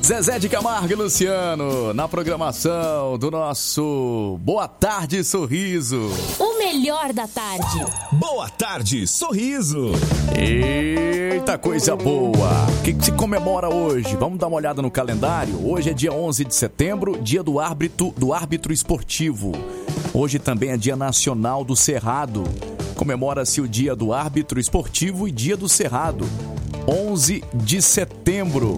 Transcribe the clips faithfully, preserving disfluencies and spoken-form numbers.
Zezé de Camargo e Luciano, na programação do nosso Boa Tarde Sorriso. O melhor da tarde. Boa Tarde Sorriso. Eita coisa boa. O que, que se comemora hoje? Vamos dar uma olhada no calendário. Hoje é dia onze de setembro, dia do árbitro, do árbitro esportivo. Hoje também é dia nacional do Cerrado. Comemora-se o dia do árbitro esportivo e dia do Cerrado. onze de setembro.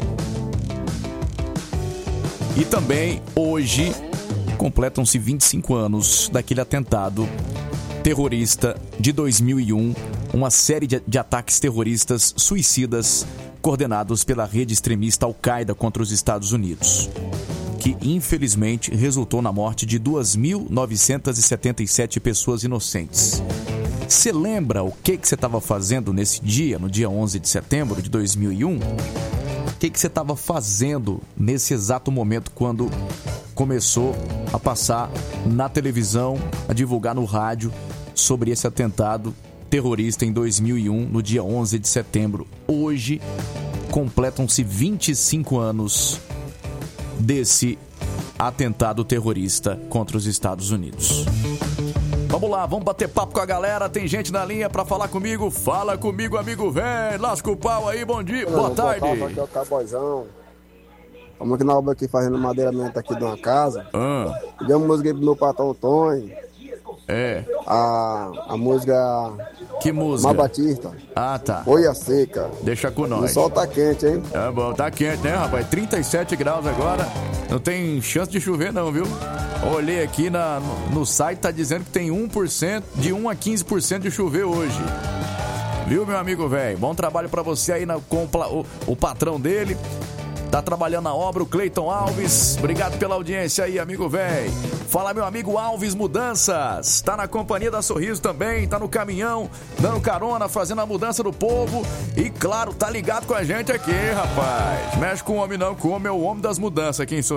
E também, hoje, completam-se vinte e cinco anos daquele atentado terrorista de dois mil e um, uma série de, de ataques terroristas suicidas coordenados pela rede extremista Al-Qaeda contra os Estados Unidos, que infelizmente resultou na morte de duas mil novecentas e setenta e sete pessoas inocentes. Você lembra o que que você estava fazendo nesse dia, no dia onze de setembro de dois mil e um? O que que você estava fazendo nesse exato momento quando começou a passar na televisão, a divulgar no rádio sobre esse atentado terrorista em dois mil e um, no dia onze de setembro? Hoje completam-se vinte e cinco anos desse atentado terrorista contra os Estados Unidos. Vamos lá, vamos bater papo com a galera. Tem gente na linha pra falar comigo. Fala comigo, amigo velho. Lasca o pau aí, bom dia, boa tarde. Boa tarde, aqui é o Caboizão. Estamos aqui na obra aqui fazendo madeiramento aqui de uma casa. Ah. Deu uma música aí pro meu patrão Tony. É. A, a música... Que música? Má Batista. Ah, tá. Folha Seca. Deixa com nós. O sol tá quente, hein? Tá bom, tá quente, né, rapaz? trinta e sete graus agora. Não tem chance de chover não, viu? Olhei aqui na, no, no site, tá dizendo que tem um por cento, de um a quinze por cento de chover hoje. Viu, meu amigo velho? Bom trabalho pra você aí na, com o, o patrão dele. Tá trabalhando na obra, o Cleiton Alves. Obrigado pela audiência aí, amigo velho. Fala, meu amigo Alves Mudanças. Tá na companhia da Sorriso também, tá no caminhão, dando carona, fazendo a mudança do povo. E, claro, tá ligado com a gente aqui, rapaz. Mexe com o homem não, com o homem é o homem das mudanças aqui em Sorriso.